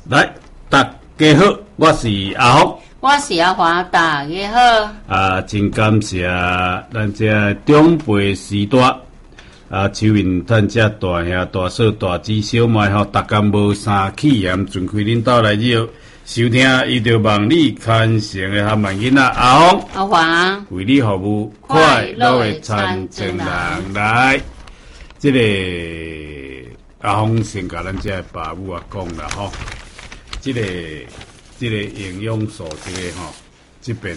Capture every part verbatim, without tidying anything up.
来，大家好，我是阿峰， 我是阿华，大家好。 啊，真感谢咱这长辈时代啊，手云咱这大兄、大嫂、大姊、小妹吼，逐工无三起言，尽开恁兜来绕收听，伊就望你牵成的含慢囡仔阿峰、 阿华为你服务，快乐的参政人来，这个阿峰先甲咱这爸母啊讲啦吼。这个这个营养素，这个吼、哦，这边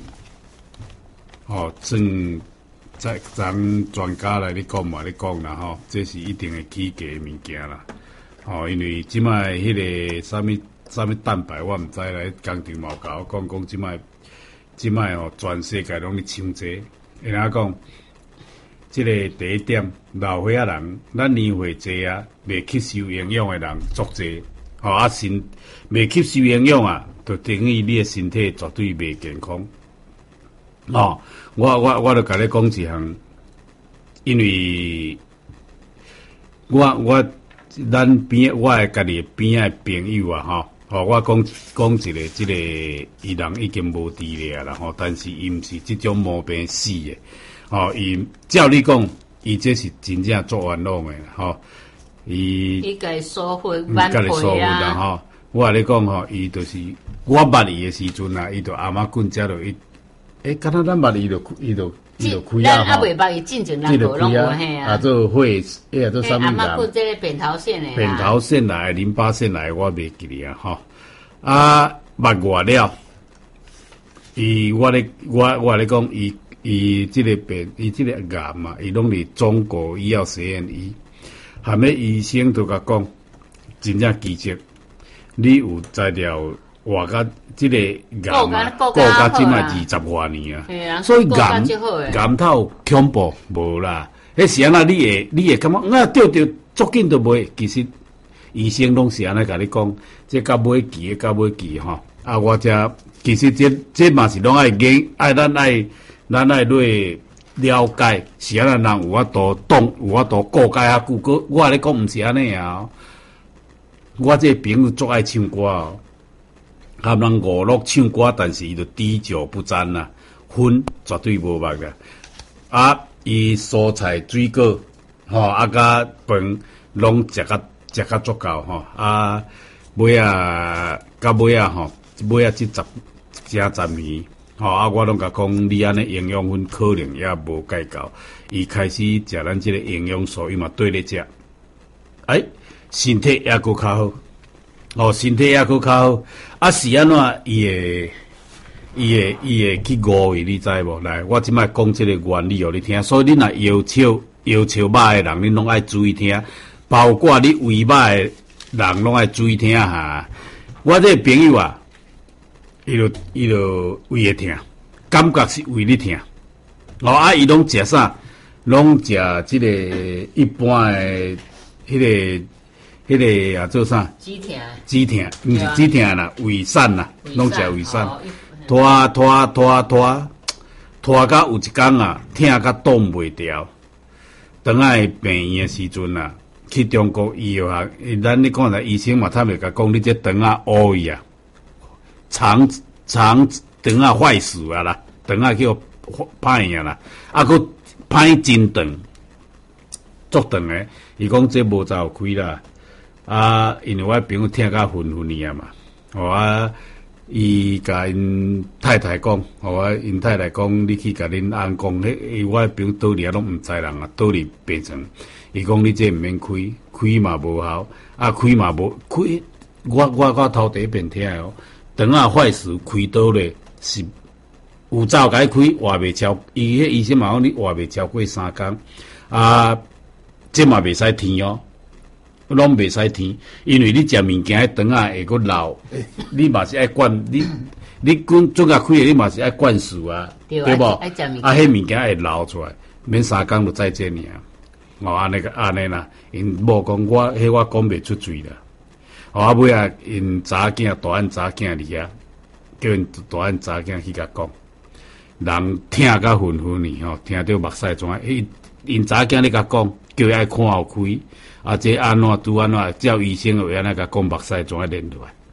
吼正在咱专家来咧讲嘛咧讲啦吼，这是一定会起价的物件啦。吼、哦，因为即摆迄个啥物啥物蛋白，我毋知来工厂嘛有甲我讲讲，即摆即摆吼全世界拢咧抢这个，会哪讲？这个第一点，老岁仔人，咱年岁济啊，未吸收营养的人足济。吼、哦、啊，身未吸收营养啊，就等于你的身体绝对未健康。哦，我我我著甲你讲一项，因为我我咱边我的家己边仔朋友啊，吼、哦，我讲讲一个，即、這個伊人已經無治了啦，吼，但是伊毋是即種毛病死的，吼、哦，伊照你講，伊這是真正做冤枉的，吼、哦。伊伊家疏忽挽回啊！ 吼，我甲你讲吼，伊就是我捌伊的时阵啊，伊就阿妈棍遮落伊，诶，敢若咱捌伊就伊就伊就开啊！ 咱阿未捌伊进前人无拢有嘿啊！ 啊，做血，诶啊，做啥物阿妈棍这个扁桃腺的， 扁桃腺来、淋巴腺来，我袂记哩啊！吼，啊，捌我了，伊我咧我我咧讲，伊伊即个病，伊即个癌嘛，伊拢伫中国医药实验医。含个医生都甲讲，真正奇迹，你有材料活甲即个癌嘛，过甲即卖二十多年啊，所以癌癌头恐怖无啦。迄时安那你会你会感觉啊，对对，足紧都袂。其实医生拢是安尼甲你讲，这到尾期到尾期吼。啊，我遮其实这这嘛是拢爱研，爱咱爱咱爱对。了解是安那人有法度懂，有法度顾解较久。个我咧讲毋是安尼啊！我这个朋友足爱唱歌哦，含人五六唱歌，但是伊就滴酒不沾啦，薰绝对无捌个。啊，伊蔬菜水果吼，啊甲饭拢食甲食甲足够吼。啊，尾啊，到尾啊吼，尾啊即十正十年。吼、哦、啊！我拢甲讲，你安尼营养分可能也无介够，伊开始食咱即个营养素，伊嘛对咧食，哎，身体也搁较好，哦，身体也搁较好。啊是安怎伊会，伊会，伊会去误会，你知无？来，我即摆讲即个原理互你听。所以你若腰笑腰笑歹诶人，你拢爱注意听，包括你胃歹诶人拢爱注意听哈。我这个朋友啊。伊就伊就胃会疼，感觉是胃咧疼。哦啊，伊拢食啥？拢食即个一般诶，迄、那个、迄个啊做啥？ 止疼。 止疼，毋是止疼啦，胃散啦，拢食胃散。拖拖拖拖拖到有一天啊，疼甲挡袂牢。当爱病院诶时阵啊，去中国医药学，咱咧讲来医生嘛，他们甲讲你这肠啊乌去啊。肠肠肠啊坏死啊啦，肠啊叫歹啊啦，啊佫歹真长，足长诶。伊讲这无走开啦，啊，因为我朋友听甲昏昏去啊嘛，哦啊，伊甲因太太讲，哦啊，因太太讲，你去甲恁翁讲，迄我朋友倒里啊拢毋知人啊，倒里病床，伊讲你这毋免开，开嘛无效，啊开嘛无开，我我我头第一遍听哦。肠啊坏死开刀咧是有照甲伊开，活袂超，伊迄医生嘛讲你活袂超过三工，啊，这嘛袂使甜哦，拢袂使甜，因为你食物件迄肠啊会阁老，你嘛是爱灌你你滚做甲开的，你嘛是爱灌输啊，对无？啊，迄物件会流出来，免三工就再见尔。哦，安尼个安尼啦，因某讲我迄我讲袂出嘴啦。哦，啊尾啊，因查囝大汉查囝哩啊，叫因大汉查囝去甲讲，人听甲昏昏呢吼，听到目屎怎啊？因因查囝咧甲讲，叫伊爱看后开，啊，这安怎拄安怎？照医生话安尼甲讲目屎怎啊连落来？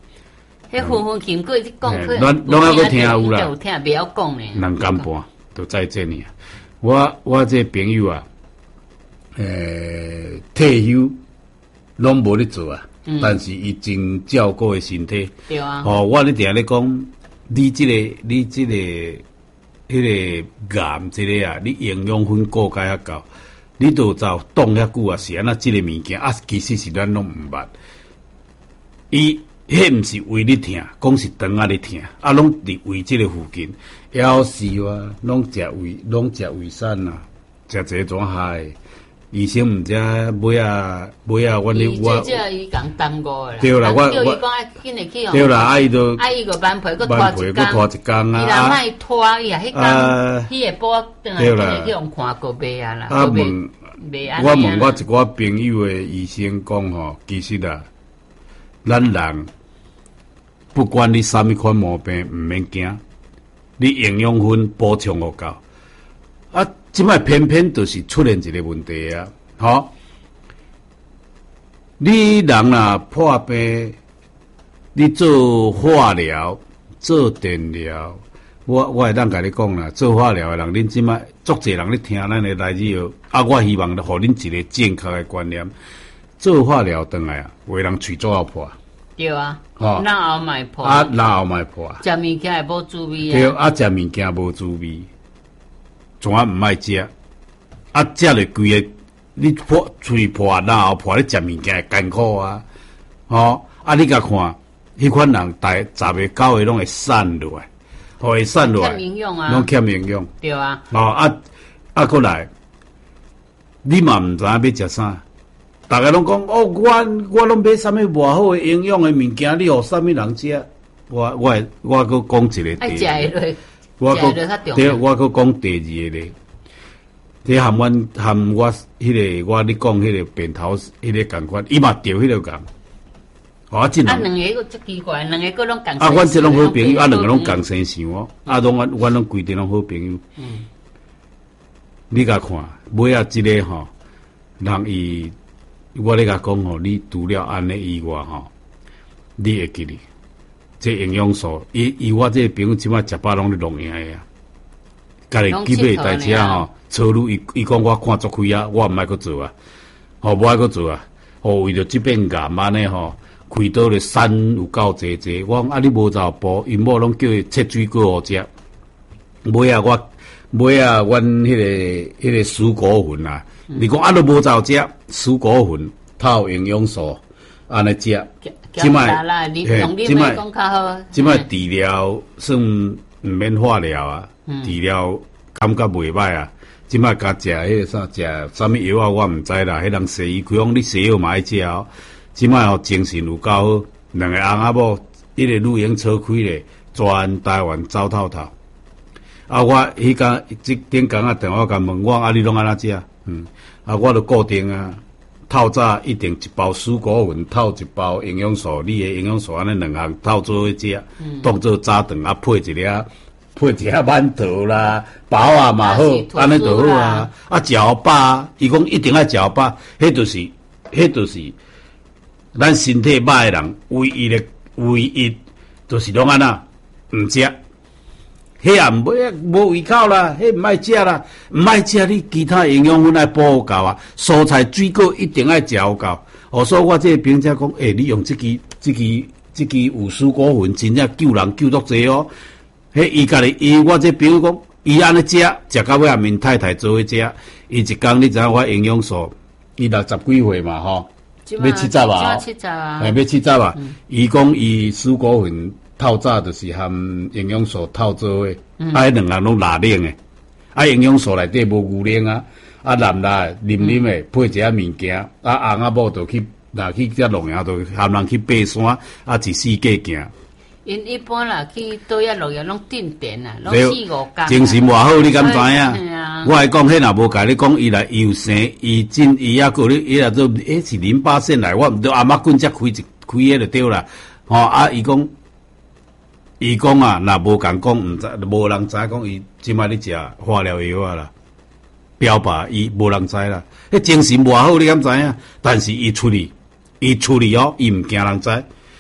迄分分琴过去讲， 咱拢还佫听有啦， 有听袂晓讲咧。 两点半都在这里。我我这朋友啊，诶、退休拢无咧做啊，嗯、但是伊真照顾诶身体。 对啊。 哦，我咧定咧讲，你即、這个你即、這个迄、那个癌即个啊，你营养分顾解较够，你都走冻遐久啊，是安那即个物件啊，其实是咱拢毋捌。伊迄毋是胃咧疼，讲是肠仔咧疼，啊，拢伫胃即个附近，夭寿啊，拢食胃，拢食胃散啊，食这种害。医生毋知尾啊尾啊，我咧我。 伊即个伊讲耽误啦。 对啦，我我。 叫伊讲爱紧诶去。 对啦，啊伊都。 啊伊个班陪，佮拖一工。 拖一工啊。 伊若莫拖伊啊，迄工，伊会报转来转来去互看过袂啊啦。 啊问，我问我一个朋友诶医生讲吼，其实啊，咱人。不管你啥物款毛病，毋免惊，你营养分补充互够。啊，即摆偏偏就是出现一个问题啊，吼！你人若破病，你做化疗、做电疗，我我会当甲你讲啦，做化疗诶人，恁即摆足侪人咧听咱诶来日后，啊，我希望互恁一个正确诶观念，做化疗转来啊，有诶人喙足要破。 对啊，哦，那后卖破啊，那后卖破啊， 食物件会无滋味啊。 对，啊，食物件无滋味，怎啊毋爱食？啊，食了规个，你破喙破，然后破，你食物件会艰苦啊。哦，啊，你甲看，迄款人大十个九个拢会散落来，会散落来， 欠营养啊， 拢欠营养。 对啊。 哦，啊，啊，过来，你嘛毋知影要食啥。大家拢讲哦，我我拢买啥物偌好诶营养诶物件，你互啥物人食？我我我搁讲一个。 爱食诶类， 我搁对，我搁讲第二个咧。这含阮含我迄、那个我你讲迄个扁桃迄个共款，伊嘛着迄个共。哦，真啊，两个个足奇怪，两个个拢共。 啊，阮这拢好朋友，啊，两个拢共生想哦，啊，拢阮阮拢规定拢好朋友。嗯。你甲看，尾啊，即个吼，人伊。我咧甲讲吼，你除了安尼以外吼，你会记哩？这营养素，伊伊我这朋友即摆食饱拢咧弄样呀，家己基本代志啊吼，操路伊伊讲我看足开啊，我毋爱搁做啊，吼无爱搁做啊，吼为着即边癌安尼吼，开刀咧山有够济济，我讲啊你无走步，因某拢叫伊切水果互食，尾啊我尾啊阮迄个迄个蔬果粉啊。你讲啊，都无走食蔬果粉，透营养素，安尼食。即摆，嘿，即摆，即摆治疗算毋免化疗啊，治疗感觉袂歹啊。即摆甲食迄个啥，食啥物药啊，我毋知啦。迄人西医开讲，你西药嘛爱食哦。即摆吼精神有够好，两个翁仔某，一个露营车开咧，全台湾走透透。啊，我迄工即顶工啊，电话甲问我啊，你拢安怎食？嗯，啊，我著固定啊，透早一定一包蔬果粉，透一包营养素，你诶营养素安尼两项透做伙食，当做早顿啊，配一粒配一粒馒头啦，包啊嘛好，安尼就好啊。啊，食饱，伊讲一定爱食饱，迄著是，迄著是咱身体歹诶人唯一诶唯一，就是拢安那毋食。迄也毋买无胃口啦，迄毋爱食啦，毋爱食你其他营养分爱补够啊，蔬菜水果一定爱食有够。哦，所以我这个评价讲，诶、欸，你用这支、这支、这支有蔬果粉，真正救人救足济哦。迄伊家己，伊我这朋友讲，伊安尼食，食到尾啊，面太太做伙食，伊一工你知影我营养素，伊六十几岁嘛吼，要七十啊， 七十啊， 诶，要七十啊。伊讲伊蔬果粉。透早就是含营养素透做诶，嗯、啊，迄两项拢拉冷诶，啊，营养素内底无牛奶啊，啊，蓝啦啉啉诶，配一下物件，啊，翁仔某就去，若去遮农业就含人去爬山，啊，一世界行。 因一般啦，去倒遐落叶拢定点啊，拢四五工。 精神偌好，你敢知影？啊、我会讲，迄若无甲你讲，伊来优生，伊真伊还个你，伊若做，诶是淋巴腺来，我毋对阿妈棍则开一开迄就对啦。吼、哦、啊，伊讲。伊讲啊，若无共讲，毋知无人知讲伊即摆咧食化疗药啊啦，标靶伊无人知啦。迄精神偌好，你敢知影？但是伊处理，伊处理哦，伊毋惊人知，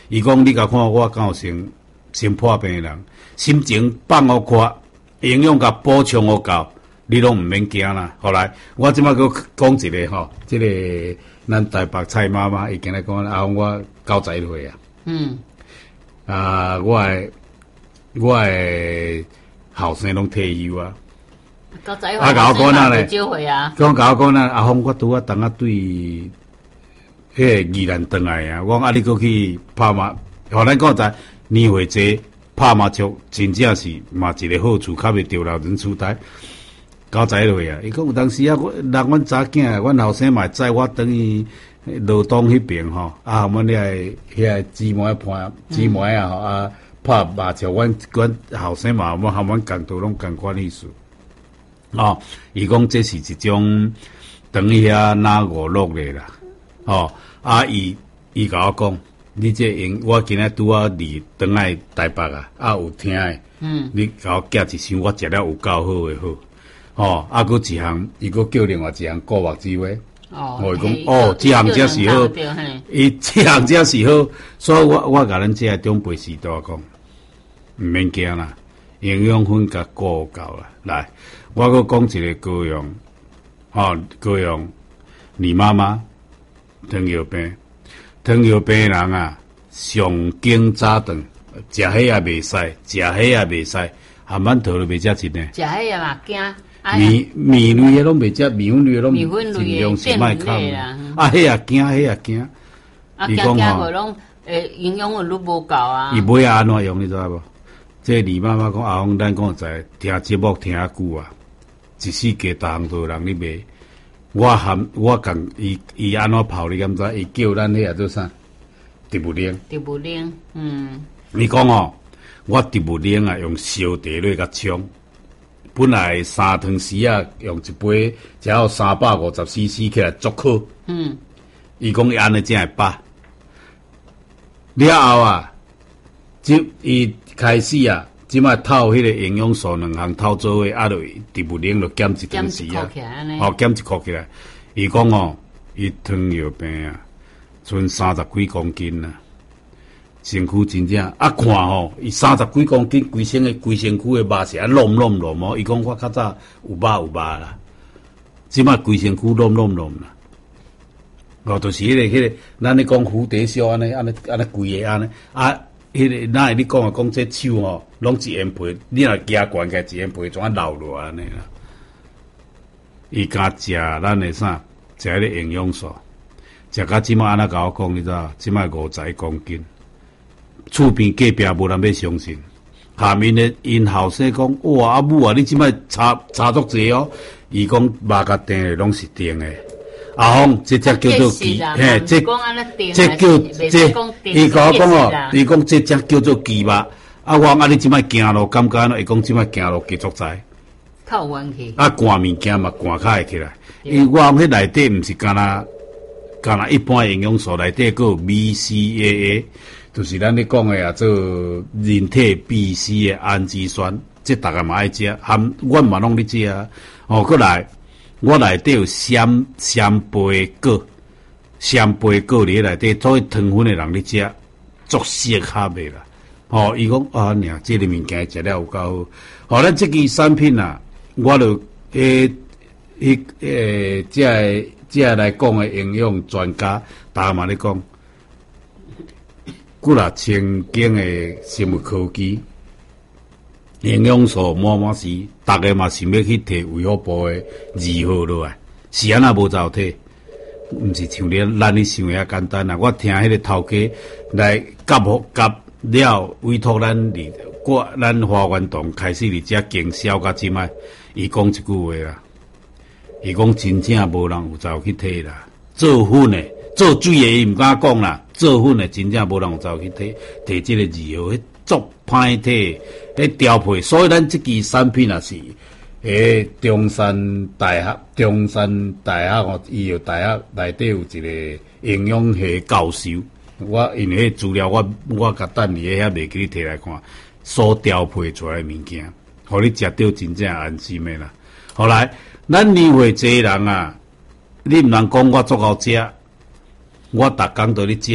伊讲你甲看我敢有先先破病的人，心情放互快，营养甲补充互够，你拢毋免惊啦。后来我即摆佫讲一个吼，即、這个咱台北蔡妈妈伊今日讲阿我九十一岁啊。嗯。啊，我诶我诶后生拢退休啊。 九十一岁，啊，甲我讲哪咧？少岁啊。 讲甲我讲哪？阿峰，我拄啊当啊对迄个宜兰转来啊，我讲啊，你佫去拍麻，互咱讲在年岁济拍麻将，真正是嘛一个好处，较袂着老人痴呆。九十一岁啊，伊讲有当时啊，我人阮查囝，阮后生嘛载我等于罗东迄边吼，啊，阮遐遐姊妹伴姊妹啊吼，啊拍麻将，阮阮后生嘛，阮含阮共都拢共款意思。哦，伊讲这是一种等于遐拿五乐的啦。哦，啊，伊伊甲我讲，你这用我今仔拄啊离转来台北啊，啊有听的，嗯，你甲我寄一箱，我食了有够好的好。哦，啊，佫一项，伊佫叫另外一项购物之话。哦，我讲哦，这项才是好，伊这项才是好，所以我我甲咱这个长辈时代讲，毋免惊啦，营养分甲顾够啦。来，我佫讲一个高阳，哦，高阳，你妈妈糖尿病，糖尿病的人啊，上经早顿，食迄也袂使，食迄也袂使，含馒头都袂食一呢。 食迄也嘛惊。 米米类的拢袂食，米粉类的拢尽量是卖खा啦。啊，迄也惊，迄也惊。 啊，惊惊个拢诶，营养分都无够啊。 伊买啊安怎用，你知道无？这李妈妈讲阿峰，咱讲在听节目听啊久啊，一世界逐项都有人咧卖。我含我共伊伊安怎泡，你敢知？伊叫咱迄个做啥？植物奶。 植物奶，嗯。 你讲哦，我植物奶啊，用烧茶落甲冲。本来三汤匙啊，用一杯只要三百五十 C C 起来足好。嗯，伊讲伊安尼才会饱。了后啊，即伊开始啊，即摆透迄个营养素两项透做伙，啊，就植物奶就减一汤匙啊，哦，减一箍起来。伊讲哦，伊糖尿病啊，剩三十几公斤啊。身躯真正啊看吼，伊三十几公斤，规身诶规身躯诶肉是啊拢拢拢哦。伊讲我较早有肉有肉啦，即摆规身躯拢拢拢啦。哦，就是迄、那个迄、那个，咱咧讲蝴蝶烧安尼安尼安尼规个安尼啊，迄、那个哪会你讲啊讲这手吼，拢一烟皮，你若加悬起一烟皮，怎啊流落安尼啦？伊敢食咱诶啥？食迄个营养素，食到即摆安尼甲我讲，你知道？即摆五十一公斤。厝边隔壁无人要相信，下面的因后生讲，哇阿母啊，你即摆差差足济哦。伊讲肉甲订的拢是订的，阿峰这只叫做鸡，嘿，这这叫这，伊甲我讲哦，伊讲这只叫做鸡肉。啊，我讲啊，你即摆行路感觉呢？伊讲即摆行路加足载， 靠运气。 啊，寒物件嘛寒较会起来，因为我迄内底毋是干那干那一般营养素内底佫有 V C A A。就是咱咧讲诶啊，做人体必需诶氨基酸，即大家嘛爱食，含阮嘛拢咧食啊。哦，过来，我内底有鲜鲜贝果，鲜贝果伫内底，做糖分诶人咧食，足适合诶啦。哦，伊讲啊，娘，即个物件食了有够好。哦，咱即支产品啊，我就诶迄诶，即个即个来讲诶营养专家，大家嘛咧讲。古啦，曾经诶生物科技营养素满满时，大家嘛想要去摕卫福部诶二号落来，是安那无走摕，毋是像咧咱咧想遐简单啊！我听迄个头家来夹好夹了，委托咱伫我咱花园洞开始伫遮经销甲即摆，伊讲一句话啦，伊讲真正无人有走去摕啦，做粉诶。做水诶，伊毋敢讲啦。做粉诶，真正无人有走去摕摕即个二号，迄足歹摕，迄调配。所以咱即支产品也是，诶，中山大学，中山大学哦，医药大学内底有一个营养系教授。我因为迄资料，我我甲等你遐袂记你摕来看，所调配出来诶物件，互你食到真正安心诶啦。后来，咱年岁济人啊，你毋通讲我足好食。我逐工都咧食，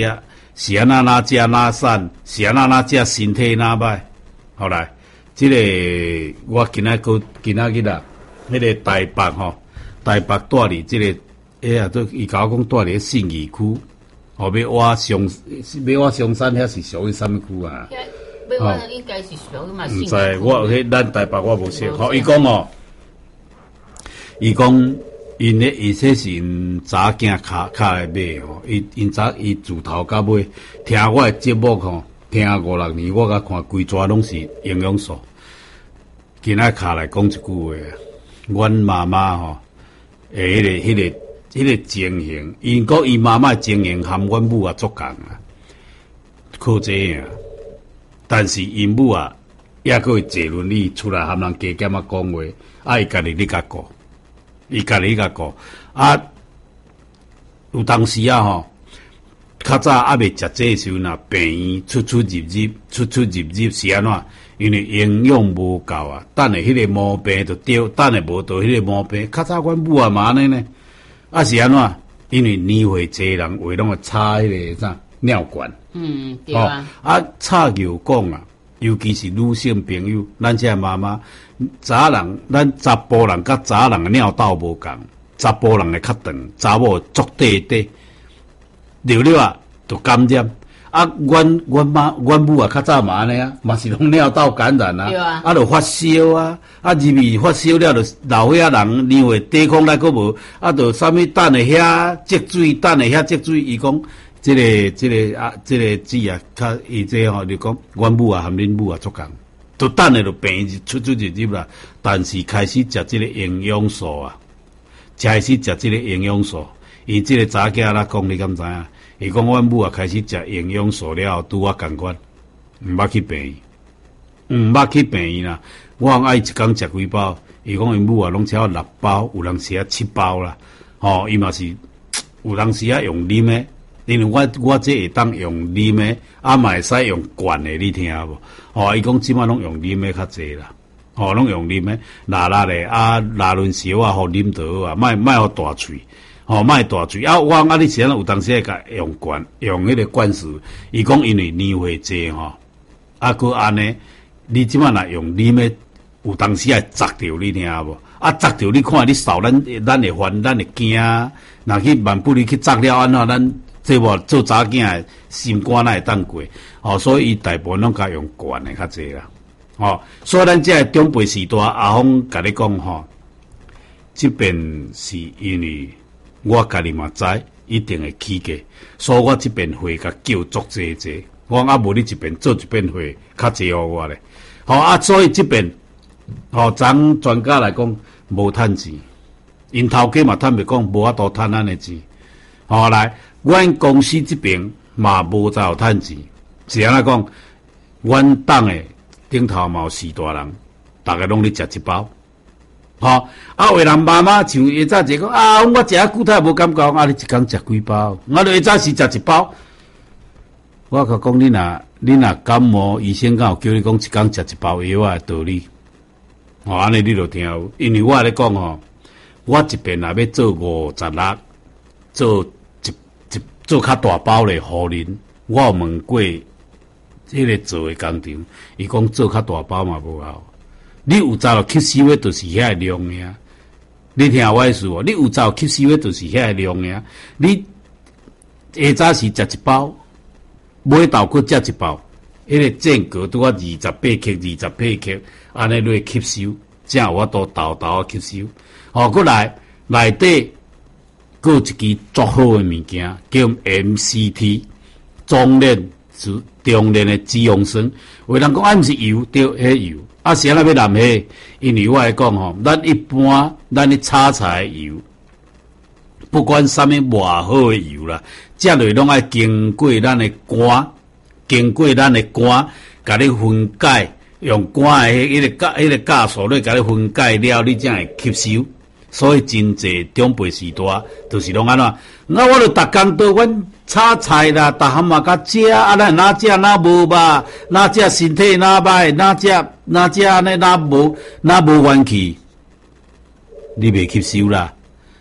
是安那哪食哪瘦，是安那哪食身体哪歹。后来，即、這个我今仔个今仔日啊，迄、那个台北吼，台北住伫即个，哎呀，都伊甲我讲住伫信义区，后要挖上，要挖上山，遐是属于什么区啊？ 要挖应该是属于嘛信义区。 毋知，我迄咱台北我无识。吼，伊讲哦，伊讲。因咧，伊说是因查囝卡卡来买吼，伊因查伊自头到尾，听我诶节目吼，听五六年，我甲看规抓拢是营养素。今仔卡来讲一句话，阮妈妈吼，诶，迄、那个、迄、那个、迄、那个情形，因讲伊妈妈情形含阮母啊足共啊，靠这啊。但是因母啊，也佫会坐轮椅出来，含人加减啊讲话，啊，伊家己咧甲顾。伊家己甲顾啊，有当时啊吼，较早还未食这时候呐，病院出出入入，出出入入是安怎？因为营养无够啊，等下迄个毛病就掉，等下无到迄个毛病。较早阮母啊嘛安尼呢，啊是安怎？因为年岁侪人话拢会插迄个啥尿管。 嗯，对啊。 哦、啊，插尿管啊，尤其是女性朋友，咱这妈妈。查人，咱查甫人甲查人的尿道无共，查甫人的较长，查某足短短，流流啊，就感染。啊，阮阮妈、阮母啊，较早嘛安尼啊，嘛是拢尿道感染啊，啊，啊，就发烧啊，啊，入去发烧了，就老岁仔人因为抵抗力佫无，啊，就啥物等下遐积水，等下遐积水，伊讲，即、這个、即、這个啊，即、這个子啊，较伊这吼，就讲，阮母啊，含恁母啊，足共。都等下就病出出入入啦，但是开始食这个营养素啊，开始食这个营养素。伊这个查囝啦讲，你敢知影？伊讲阮母啊开始食营养素了，拄我共款，毋捌去病院，毋捌去病院啦。我爱一工食几包，伊讲因母啊拢超六包，有人时啊七包啦。吼、哦，伊嘛是有人时啊用啉的。因为我我这会当用啉的，啊嘛会使用灌的，你听无？哦，伊讲即摆拢用啉的较济啦，哦，拢用啉的，拉拉咧，啊拉轮烧啊，互啉倒啊，莫莫互大喙，哦，莫大喙啊，我啊，你时阵有当时会甲用灌，用迄个灌输，伊讲因为年岁济吼，啊，佮安尼，你即摆若用啉的，有当时会砸着你听无？啊，砸着你看你扫咱，咱会烦，咱会惊，若去万不离去砸了安怎咱？这无做查囝诶心肝哪会当过？哦，所以伊大部分拢甲用灌诶较济啦。哦，所以咱这长辈时代阿峰甲你讲吼，即边是因为我家己嘛知一定会起价，所以我即边会甲叫足济济。我啊无你即边做一边会较济互我咧。好、哦、啊，所以即边吼，咱专家来讲无趁钱，因头家嘛坦白讲无法度趁咱诶钱。好、哦、来。阮公司这边嘛无再有趁钱，是安怎讲？阮党诶顶头嘛有四大人，大家拢咧食一包。吼、哦、啊，有人妈妈像下早一讲啊，我食啊久太无感觉，啊，你一工食几包？我著下早时食一包。我甲讲你若你若感冒，医生敢有叫你讲一工食一包药啊道理？哦，安尼你著听有，因为我咧讲吼，我一边若要做五十六，做。做较大包咧，互恁我有问过，迄个做诶工厂，伊讲做较大包嘛无效。你有早吸收诶，就是遐个量尔。你听我意思无？你有早吸收诶，就是遐个量尔。你下早时食一包，尾昼佫食一包，迄、那个间隔拄啊二十八克、二十八克，安尼来吸收，才有法度豆豆啊吸收。吼、哦，过来内底。佫有一支足好诶物件，叫 M C T， 中链是中链诶脂肪酸。有人讲啊，毋是油，对，迄油。啊，是安怎要染迄？因为我来讲吼，咱一般咱咧炒菜油，不管啥物偌好诶油啦，食落拢爱经过咱诶肝，经过咱诶肝，甲你分解，用肝诶迄个酵迄个酵素咧，甲你分解了，你才会吸收。所以真济长辈时代，就是拢安怎？那我著逐工都阮炒菜啦，逐项嘛甲食，啊咱哪食哪无吧，哪食身体哪歹，哪食哪食安尼哪无哪无元气，你袂吸收啦。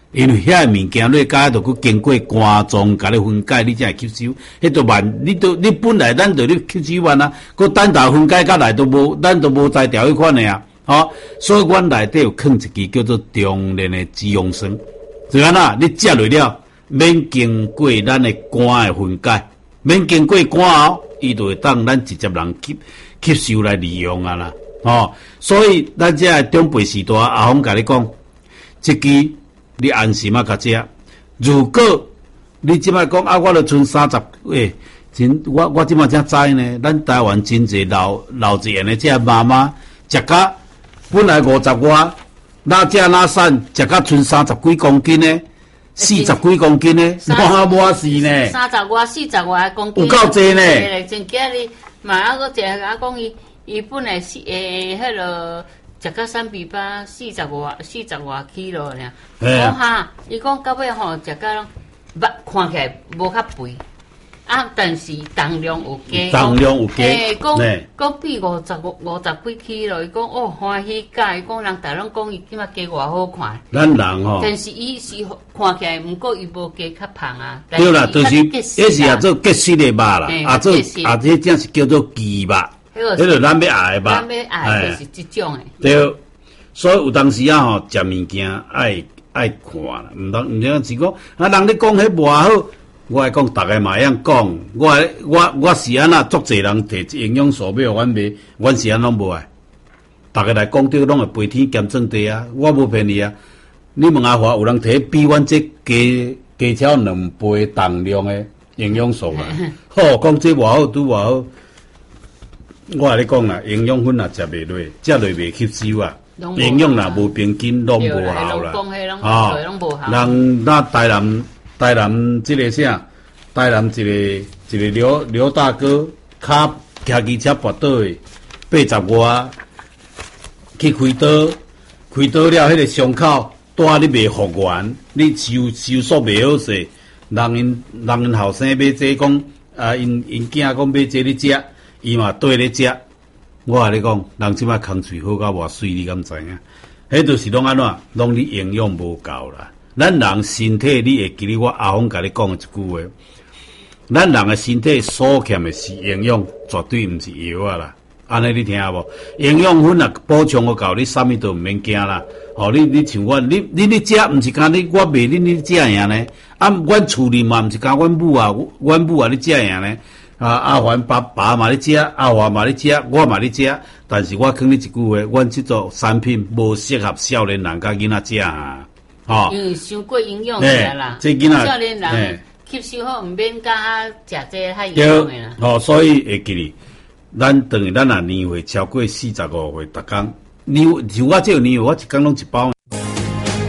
因为遐个物件你加都去经过肝脏甲你分解，你才会吸收。迄都慢，你都你本来咱就你吸收完啊，佮等到分解甲来都无，咱都无在调迄款的啊。哦，所以阮内底有放一支叫做中链的脂溶酸，就安那你食落了，免经过咱的肝的分解，免经过肝后，伊就会当咱直接人吸吸收来利用啊啦。哦，所以咱这中辈时代阿峰甲你讲，这支你安心啊，甲食。如果你即摆讲啊，我著剩三十诶，真我我即摆才知呢，咱台湾真侪老老一辈的这妈妈食甲。本来五十外，哪只哪散，食到剩三十几公斤呢，四十几公斤呢，满满是呢。 三十外、四十外公斤， 有够济呢。 真假哩，嘛啊个一个讲伊，伊本来是诶，迄落食到三比八，四十外、四十外 kilo 尔。我哈，伊讲到尾吼，食到肉看起来无较肥。啊，但是重量有加， 重量有加， 诶，讲讲比五十五五十几起咯。伊讲哦，欢喜甲，伊讲人大拢讲伊即马加偌好看。 咱人吼， 但是伊是看起来，毋过伊无加较胖啊。 对啦，就是迄是也做结实的肉啦，啊做啊这正是叫做鸡肉，迄个咱要爱的肉， 咱要爱就是即种诶。 对，所以有当时啊吼，食物件爱爱看啦，毋通毋通是讲啊，人咧讲迄偌好。我来讲，大家嘛会样讲，我我我是安那，足侪人摕营养素要阮卖，阮是安拢无爱。大家来讲对，拢会飞天兼正地啊！我无骗你啊！你问阿华，有人摕比阮这加加超两倍重量的营养素啊！好，讲这偌好拄偌好。我来你讲啦，营养粉也食袂落，食落袂吸收啊。营养若无平均，拢无效啦。啊，人那台南。台南这个啥？台南一个一个刘刘大哥，卡骑机车跋倒的，八十外去开刀，开刀了，迄个伤口带你袂复原，你收收缩袂好势。人因人因后生买这讲，啊因因囝讲买这你食，伊嘛对咧食。我甲你讲，人即摆空喙好甲偌水，你敢知影？迄就是拢安怎？拢你营养无够啦。咱人身体，你会记得我阿峰甲你讲的一句话，咱人的身体所欠的是营养，绝对毋是药啊啦。安尼你听无？营养粉啊，补充我够，你啥物都毋免惊啦。哦，你你像我，你你你食，毋是讲你我卖你你食样呢？啊，阮厝里嘛，毋是讲阮母啊，阮母啊，你食样呢？啊，阿环爸爸嘛你食，阿华嘛你食，我嘛你食，但是我讲你一句话，阮即种产品无适合少年人甲囡仔食啊。哦， 因为伤过营养的啦， 这囡仔少年人吸收好，毋免甲食这太营养的啦。 哦，所以会记哩，咱等于咱若年岁超过四十五岁，逐工年，像我这个年岁，我一工拢一包。